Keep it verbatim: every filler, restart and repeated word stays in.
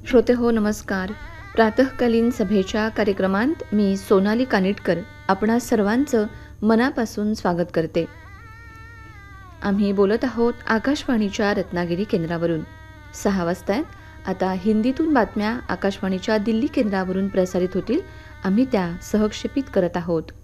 श्रोते हो नमस्कार. प्रातःकालीन सभेच्या कार्यक्रमात मी सोनाली कानिटकर आपणा सर्वांचं मनापासून स्वागत करते. आम्ही बोलत आहोत आकाशवाणीच्या रत्नागिरी केंद्रावरून. सहा वाजता आता हिंदीतून बातम्या आकाशवाणीच्या दिल्ली केंद्रावरून प्रसारित होतील. आम्ही त्या सहक्षेपित करत आहोत.